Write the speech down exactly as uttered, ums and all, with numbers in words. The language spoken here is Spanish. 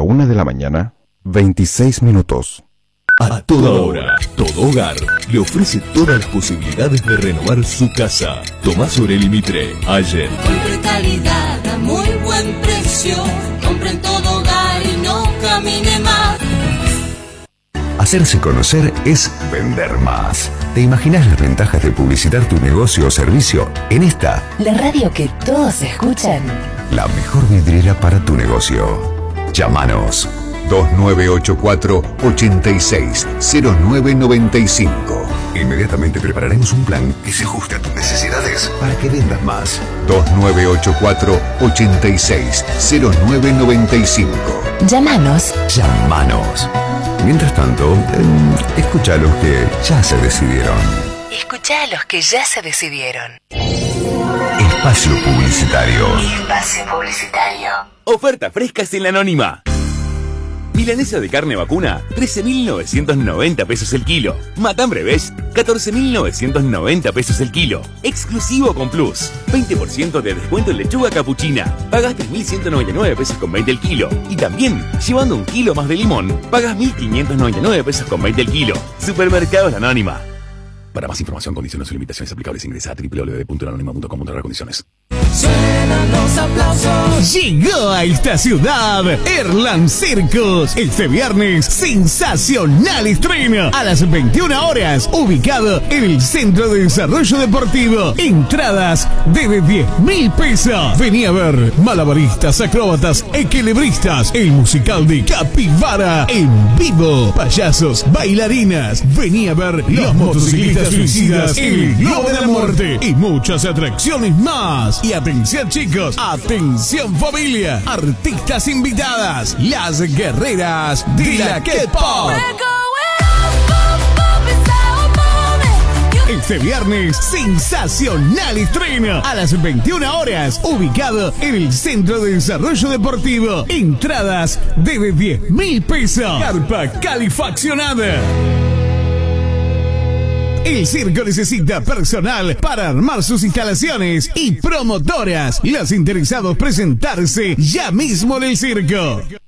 una de la mañana, veintiséis minutos. A toda hora, todo hogar le ofrece todas las posibilidades de renovar su casa. Tomás Aureli Mitre, Ayer. Compre calidad a muy buen precio. Compre en todo hogar y no camine más. Hacerse conocer es vender más. ¿Te imaginas las ventajas de publicitar tu negocio o servicio en esta? La radio que todos escuchan. La mejor vidriera para tu negocio. Llámanos dos nueve ocho cuatro, ocho seis, cero nueve nueve cinco. Inmediatamente prepararemos un plan que se ajuste a tus necesidades para que vendas más. dos nueve ocho cuatro, ocho seis, cero nueve nueve cinco. Llámanos. Llámanos. Mientras tanto, eh, escucha a los que ya se decidieron. Escucha a los que ya se decidieron. Espacio publicitario. Espacio publicitario. Oferta fresca sin la anónima. Milanesa de carne vacuna, trece mil novecientos noventa pesos el kilo. Matambre Bes, catorce mil novecientos noventa pesos el kilo. Exclusivo con Plus. veinte por ciento de descuento en lechuga capuchina. Pagas tres mil ciento noventa y nueve pesos con veinte el kilo. Y también, llevando un kilo más de limón, pagas mil quinientos noventa y nueve pesos con veinte el kilo. Supermercados La Anónima. Para más información, condiciones y limitaciones aplicables, ingresa a doble u doble u doble u punto la anónima punto com barra condiciones. Suenan los aplausos. Llegó a esta ciudad Erland Circus. Este viernes, sensacional estreno a las veintiuna horas, ubicado en el Centro de Desarrollo Deportivo. Entradas desde diez mil pesos. Vení a ver malabaristas, acróbatas, equilibristas, el musical de Capibara en vivo, payasos, bailarinas. Vení a ver los motociclistas suicidas, el Globo de la Muerte y muchas atracciones más. Y atención chicos, atención familia, artistas invitadas, las guerreras de la K-pop. Este viernes, sensacional estreno a las veintiuna horas, ubicado en el Centro de Desarrollo Deportivo. Entradas desde diez mil pesos. Carpa calefaccionada. El circo necesita personal para armar sus instalaciones y promotoras. Los interesados presentarse ya mismo en el circo.